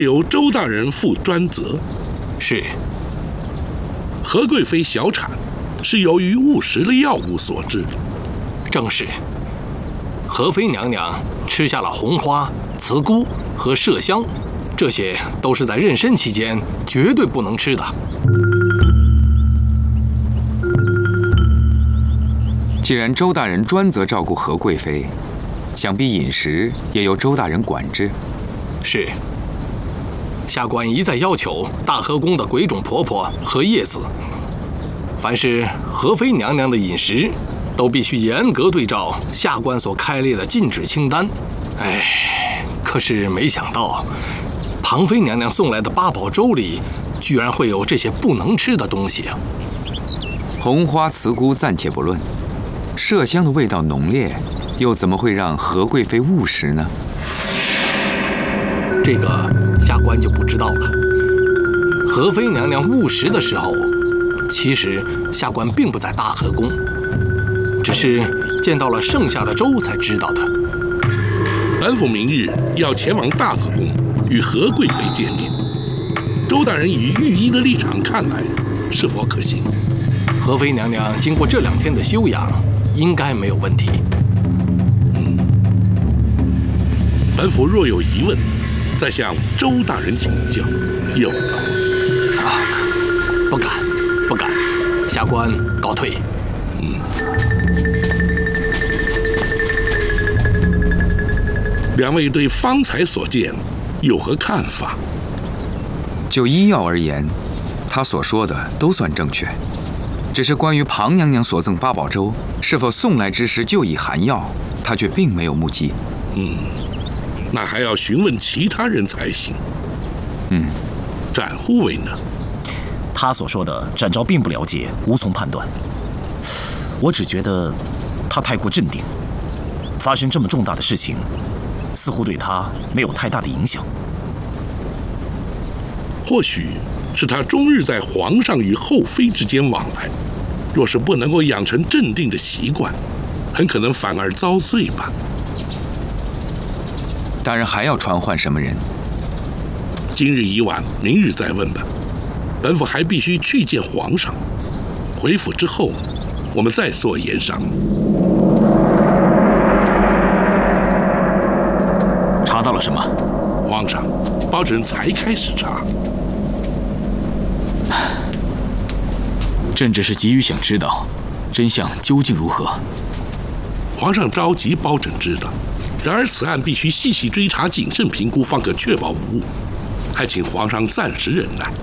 由周大人负专责。 是。 何贵妃小产是由于误食了药物所致。 正是。何妃娘娘吃下了红花、慈菇和麝香，这些都是在妊娠期间绝对不能吃的。 既然周大人专责照顾何贵妃，想必饮食也由周大人管制。 是。下官一再要求大和宫的鬼冢婆婆和叶子，凡是何妃娘娘的饮食，都必须严格对照下官所开列的禁止清单。可是没想到，庞妃娘娘送来的八宝粥里，居然会有这些不能吃的东西啊！ 红花慈菇暂且不论，麝香的味道浓烈，又怎么会让何贵妃误食呢？ 这个下官就不知道了。何妃娘娘误食的时候，其实下官并不在大和宫，只是见到了剩下的粥才知道的。 本府明日要前往大和宫与何贵妃见面，周大人以御医的立场看来，是否可行？ 何妃娘娘经过这2天的休养，应该没有问题。 本府若有疑问，再向周大人请教。有劳。 不敢，下官告退。 两位对方才所见有何看法？ 就医药而言，他所说的都算正确，只是关于庞娘娘所赠八宝粥是否送来之时就已含药，他却并没有目击。 那还要询问其他人才行。展护卫呢？ 他所说的展昭并不了解，无从判断。我只觉得他太过镇定，发生这么重大的事情，似乎对他没有太大的影响。 或许是他终日在皇上与后妃之间往来，若是不能够养成镇定的习惯，很可能反而遭罪吧。 大人还要传唤什么人？ 今日已晚，明日再问吧。本府还必须去见皇上，回府之后，我们再做研商。 查到了什么？ 皇上，包拯才开始查。 朕只是急于想知道真相究竟如何。 皇上着急包拯知道，然而此案必须细细追查、谨慎评估，方可确保无误。还请皇上暂时忍耐。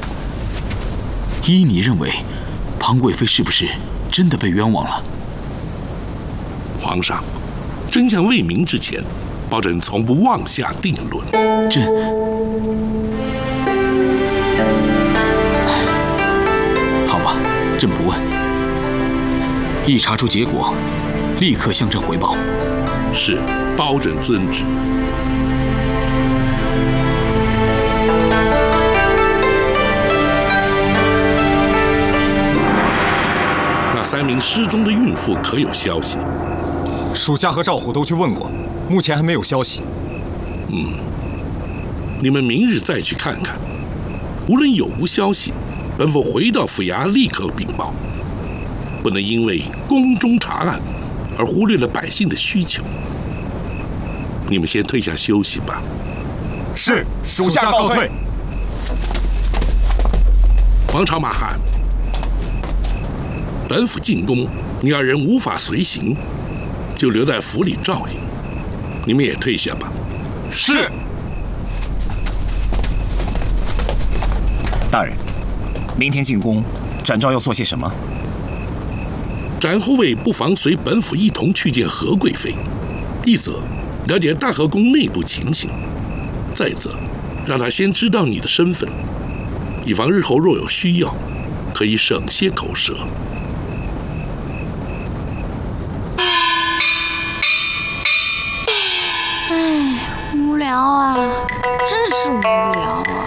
依你认为，庞贵妃是不是真的被冤枉了？ 皇上，真相未明之前，包拯从不妄下定论。 朕好吧，朕不问。一查出结果，立刻向朕回报。 是，包拯遵旨。那3名失踪的孕妇可有消息？ 属下和赵虎都去问过，目前还没有消息。 你们明日再去看看，无论有无消息，本府回到府衙立刻禀报，不能因为宫中查案而忽略了百姓的需求。你们先退下休息吧。 是，属下告退。 王朝马汉，本府进宫，你二人无法随行，就留在府里照应。你们也退下吧。 是。 大人，明天进宫，展昭要做些什么？ 展护卫不妨随本府一同去见何贵妃，一则了解大和宫内部情形，再则让他先知道你的身份，以防日后若有需要，可以省些口舌。 无聊啊，真是无聊。